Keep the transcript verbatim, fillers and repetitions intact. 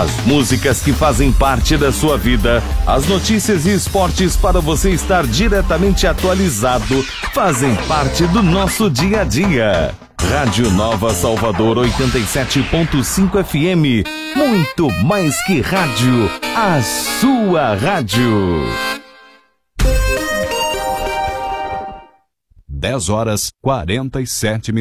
As músicas que fazem parte da sua vida, as notícias e esportes para você estar diretamente atualizado, fazem parte do nosso dia a dia. Rádio Nova Salvador oitenta e sete ponto cinco F M. Muito mais que rádio, a sua rádio. dez horas, quarenta e sete minutos.